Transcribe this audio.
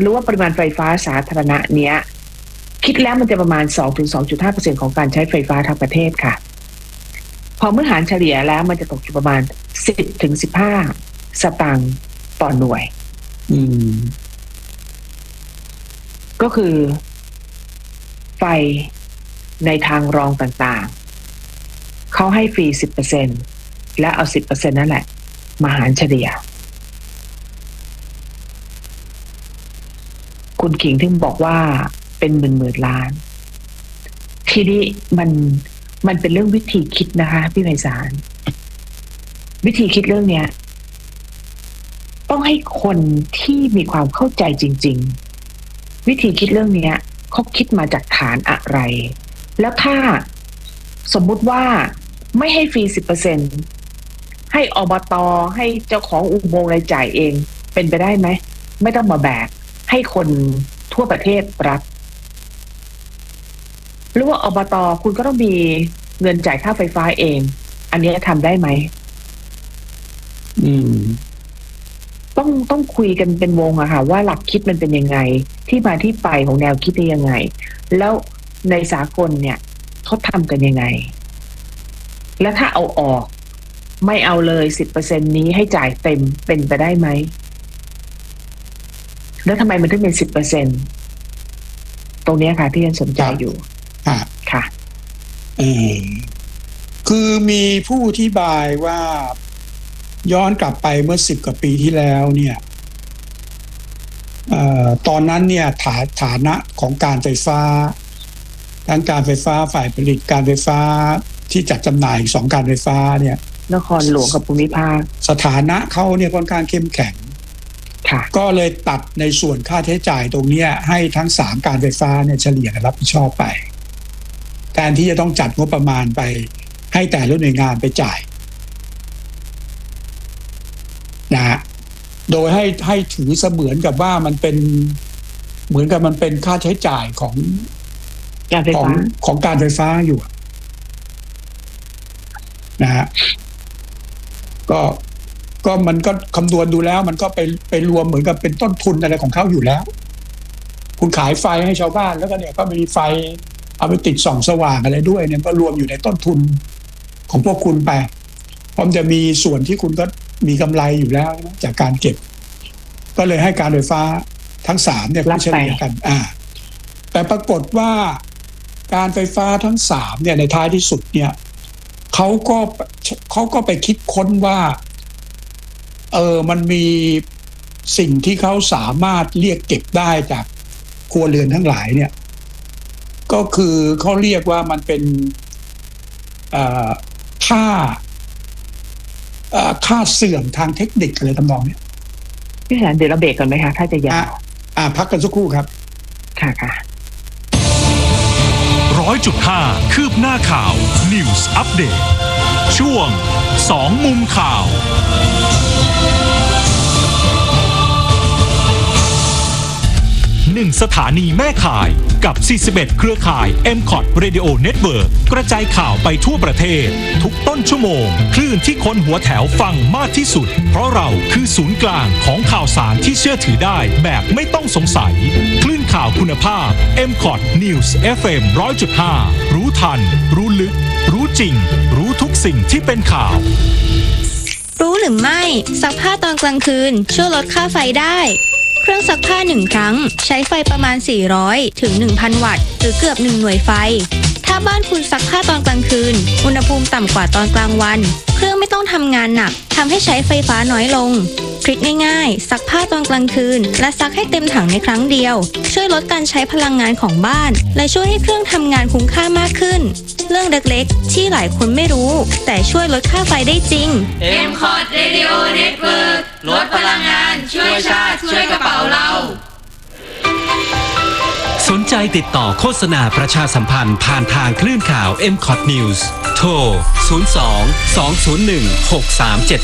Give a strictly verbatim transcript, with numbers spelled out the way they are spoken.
หรือว่าปริมาณไฟฟ้าสาธารณะเนี้ยคิดแล้วมันจะประมาณ สองถึงสองจุดห้าเปอร์เซ็นต์ ของการใช้ไฟฟ้าทั้งประเทศค่ะพอเมื่อหารเฉลี่ยแล้วมันจะตกอยู่ประมาณ สิบถึงสิบห้า สตางค์ต่อหน่วยอืมก็คือไฟในทางรองต่างๆเขาให้ฟรี สิบเปอร์เซ็นต์ และเอา สิบเปอร์เซ็นต์ นั่นแหละมาหารเฉลี่ยคุณขิงถึงบอกว่าเป็นหมื่นหมื่นล้านทีนี้มันมันเป็นเรื่องวิธีคิดนะคะพี่ไพศาลวิธีคิดเรื่องเนี้ยต้องให้คนที่มีความเข้าใจจริงๆวิธีคิดเรื่องเนี้ยเขาคิดมาจากฐานอะไรแล้วถ้าสมมุติว่าไม่ให้ฟรี สิบเปอร์เซ็นต์ ให้อบต.ให้เจ้าของอุโมงค์รายจ่ายเองเป็นไปได้ไหมไม่ต้องมาแบกให้คนทั่วประเทศรับหรือว่าอบต.คุณก็ต้องมีเงินจ่ายค่าไฟฟ้าเองอันนี้ทำได้ไหมอืมต้องต้องคุยกันเป็นวงอะค่ะว่าหลักคิดมันเป็นยังไงที่มาที่ไปของแนวคิดเป็นยังไงแล้วในสากลเนี่ยเขาทำกันยังไงแล้วถ้าเอาออกไม่เอาเลย สิบเปอร์เซ็นต์ นี้ให้จ่ายเต็มเป็นไปได้ไหมแล้วทำไมมันถึงเป็น สิบเปอร์เซ็นต์ ตรงนี้ค่ะที่ยังสนใจอยู่ค่ะเออคือมีผู้อธิบายว่าย้อนกลับไปเมื่อสิบกว่าปีที่แล้วเนี่ยเอ่อตอนนั้นเนี่ยฐาฐานะของการไฟฟ้าทั้งการไฟฟ้าฝ่ายผลิตการไฟฟ้าที่จัดจำหน่ายสองการไฟฟ้าเนี่ยนครหลวงกับภูมิภาคสถานะเขาเนี่ยค่อนข้างเข้มแข็งก็เลยตัดในส่วนค่าใช้จ่ายตรงนี้ให้ทั้งสามการไฟฟ้าเนี่ยเฉลี่ยรับผิดชอบไปแทนที่จะต้องจัดงบประมาณไปให้แต่ละหน่วยงานไปจ่ายนะฮะโดยให้ให้ถือเสมือนกับว่ามันเป็นเหมือนกับมันเป็นค่าใช้จ่ายของของของการไฟฟ้าอยู่นะฮะก็ก็มันก็คำนวณดูแล้วมันก็ไปไปรวมเหมือนกับเป็นต้นทุนอะไรของเขาอยู่แล้วคุณขายไฟให้ชาวบ้านแล้วก็เนี่ยก็มีไฟเอาไปติดส่องสว่างอะไรด้วยเนี่ยก็รวมอยู่ในต้นทุนของพวกคุณไปพร้อมจะมีส่วนที่คุณก็มีกำไรอยู่แล้วจากการเก็บก็เลยให้การไฟฟ้าทั้งสามเนี่ยเฉลี่ยกันอ่าแต่ปรากฏว่าการไฟฟ้าทั้งสามเนี่ยในท้ายที่สุดเนี่ยเขาก็เขาก็ไปคิดค้นว่าเออมันมีสิ่งที่เขาสามารถเรียกเก็บได้จากครัวเรือนทั้งหลายเนี่ยก็คือเขาเรียกว่ามันเป็นค่าค่าเสื่อมทางเทคนิคอะไรทำนองนี้พี่แสนเดี๋ยวเราเบรกก่อนไหมคะถ้าจะยาวอ่าพักกันสักครู่ครับค่ะค่ะร้อยจุดห้าคืบหน้าข่าว News Update ช่วงสองมุมข่าวหนึ่งสถานีแม่ข่ายกับสี่สิบเอ็ดเครือข่าย เอ็ม คอท Radio Network กระจายข่าวไปทั่วประเทศทุกต้นชั่วโมงคลื่นที่คนหัวแถวฟังมากที่สุดเพราะเราคือศูนย์กลางของข่าวสารที่เชื่อถือได้แบบไม่ต้องสงสัยคลื่นข่าวคุณภาพ เอ็ม คอท News เอฟ เอ็ม หนึ่งร้อยจุดห้า รู้ทันรู้ลึกรู้จริงรู้ทุกสิ่งที่เป็นข่าวรู้หรือไม่ซักผ้าตอนกลางคืนช่วยลดค่าไฟได้เครื่องซักผ้าหนึ่งครั้งใช้ไฟประมาณสี่ร้อยถึง หนึ่งพัน วัตต์หรือเกือบหนึ่งหน่วยไฟถ้าบ้านคุณซักผ้าตอนกลางคืนอุณหภูมิต่ำกว่าตอนกลางวันเครื่องไม่ต้องทำงานหนักทำให้ใช้ไฟฟ้าน้อยลงทริคง่ายๆซักผ้าตอนกลางคืนและซักให้เต็มถังในครั้งเดียวช่วยลดการใช้พลังงานของบ้านและช่วยให้เครื่องทำงานคุ้มค่ามากขึ้นเรื่องเล็กๆที่หลายคนไม่รู้แต่ช่วยลดค่าไฟได้จริงเอ็ม คอท Radio Network ลดพลังงานช่วยชาติช่วยกระเป๋าเราสนใจติดต่อโฆษณาประชาสัมพันธ์ผ่านทางคลื่นข่าว เอ็ม คอท News โทรศูนย์ สอง สอง ศูนย์ หนึ่ง หก สาม เจ็ด